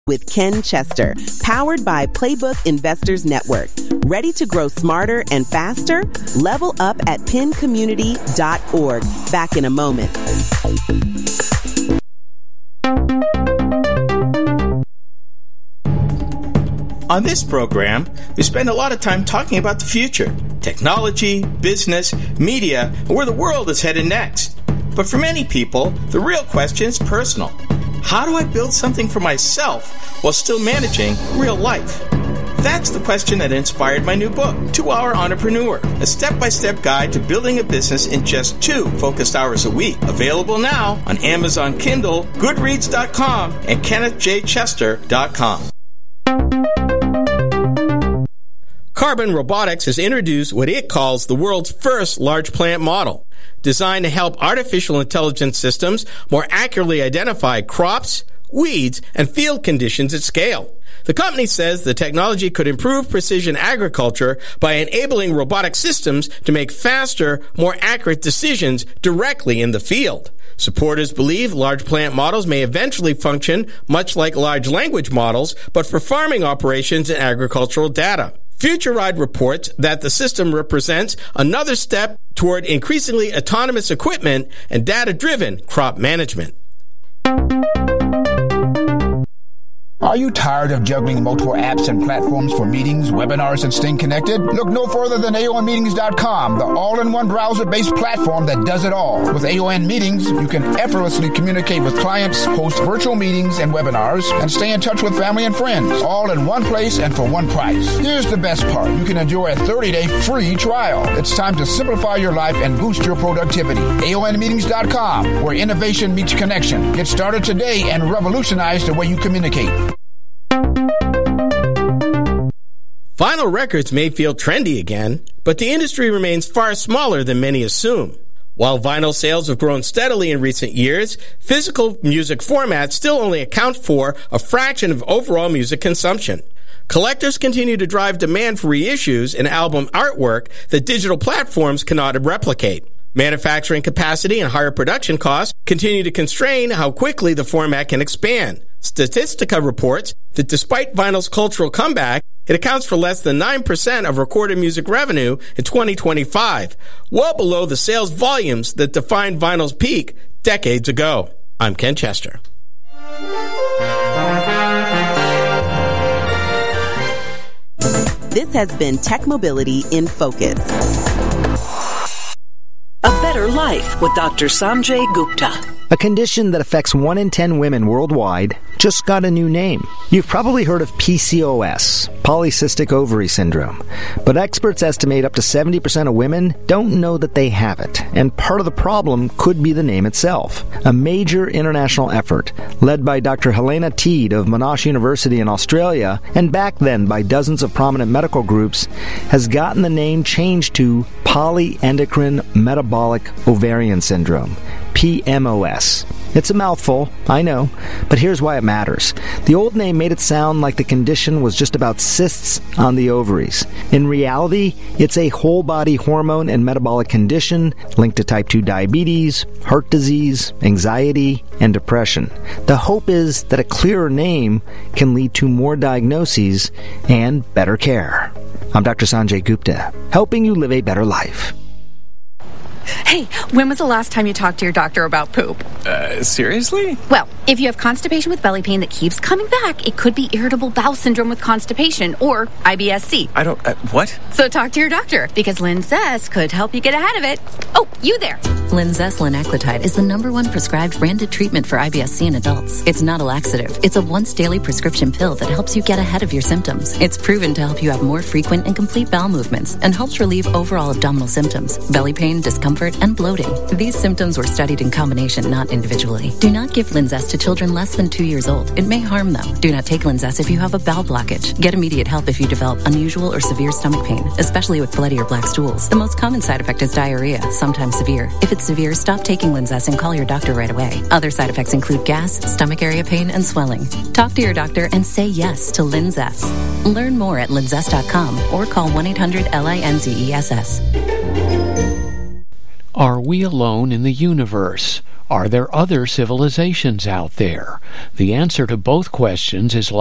with Ken Chester, powered by Playbook Investors Network. Ready to grow smarter and faster? Level up at PennCommunity.org. Back in a moment. On this program, we spend a lot of time talking about the future, technology, business, media, and where the world is headed next. But for many people, the real question is personal. How do I build something for myself while still managing real life? That's the question that inspired my new book, 2-Hour Entrepreneur, a step-by-step guide to building a business in just 2 focused hours a week. Available now on Amazon Kindle, Goodreads.com, and KennethJChester.com. Carbon Robotics has introduced what it calls the world's first large plant model, designed to help artificial intelligence systems more accurately identify crops, weeds, and field conditions at scale. The company says the technology could improve precision agriculture by enabling robotic systems to make faster, more accurate decisions directly in the field. Supporters believe large plant models may eventually function much like large language models, but for farming operations and agricultural data. FutureRide reports that the system represents another step toward increasingly autonomous equipment and data-driven crop management. Are you tired of juggling multiple apps and platforms for meetings, webinars, and staying connected? Look no further than AONmeetings.com, the all-in-one browser-based platform that does it all. With AON Meetings, you can effortlessly communicate with clients, host virtual meetings and webinars, and stay in touch with family and friends, all in one place and for one price. Here's the best part. You can enjoy a 30-day free trial. It's time to simplify your life and boost your productivity. AONmeetings.com, where innovation meets connection. Get started today and revolutionize the way you communicate. Vinyl records may feel trendy again, but the industry remains far smaller than many assume. While vinyl sales have grown steadily in recent years, physical music formats still only account for a fraction of overall music consumption. Collectors continue to drive demand for reissues and album artwork that digital platforms cannot replicate. Manufacturing capacity and higher production costs continue to constrain how quickly the format can expand. Statistica reports that despite vinyl's cultural comeback, it accounts for less than 9% of recorded music revenue in 2025, well below the sales volumes that defined vinyl's peak decades ago. I'm Ken Chester. This has been Tech Mobility in Focus. A Better Life with Dr. Sanjay Gupta. A condition that affects 1 in 10 women worldwide just got a new name. You've probably heard of PCOS, polycystic ovary syndrome, but experts estimate up to 70% of women don't know that they have it, and part of the problem could be the name itself. A major international effort, led by Dr. Helena Teede of Monash University in Australia, and backed then by dozens of prominent medical groups, has gotten the name changed to polyendocrine metabolic ovarian syndrome, PMOS. It's a mouthful, I know, but here's why it matters. The old name made it sound like the condition was just about cysts on the ovaries. In reality, it's a whole-body hormone and metabolic condition linked to type 2 diabetes, heart disease, anxiety, and depression. The hope is that a clearer name can lead to more diagnoses and better care. I'm Dr. Sanjay Gupta, helping you live a better life. Hey, when was the last time you talked to your doctor about poop? Seriously? Well, if you have constipation with belly pain that keeps coming back, it could be irritable bowel syndrome with constipation, or IBS-C. I don't... what? So talk to your doctor, because Linzess could help you get ahead of it. Oh, you there. Linzess linaclotide is the #1 prescribed branded treatment for IBS-C in adults. It's not a laxative. It's a once-daily prescription pill that helps you get ahead of your symptoms. It's proven to help you have more frequent and complete bowel movements and helps relieve overall abdominal symptoms, belly pain, discomfort, and bloating. These symptoms were studied in combination, not individually. Do not give Linzess to children less than 2 years old. It may harm them. Do not take Linzess if you have a bowel blockage. Get immediate help if you develop unusual or severe stomach pain, especially with bloody or black stools. The most common side effect is diarrhea, sometimes severe. If it's severe, stop taking Linzess and call your doctor right away. Other side effects include gas, stomach area pain, and swelling. Talk to your doctor and say yes to Linzess. Learn more at linzess.com or call 1-800-LINZESS. Are we alone in the universe? Are there other civilizations out there? The answer to both questions is